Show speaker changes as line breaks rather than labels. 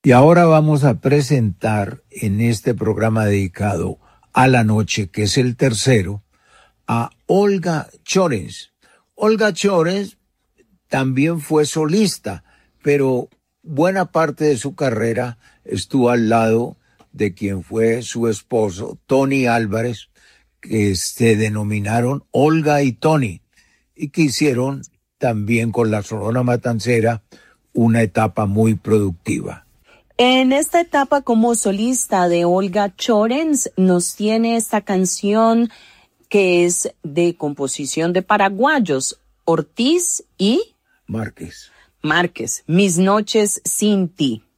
Y ahora vamos a presentar en este programa dedicado a la noche, que es el tercero, a Olga Chorens. Olga Chorens también fue solista, pero buena parte de su carrera estuvo al lado de quien fue su esposo, Tony Álvarez, que se denominaron Olga y Tony, y que hicieron también con la Sonora Matancera una etapa muy productiva.
En esta etapa como solista de Olga Chorens nos tiene esta canción que es de composición de paraguayos, Ortiz y
Márquez.
Mis noches sin ti.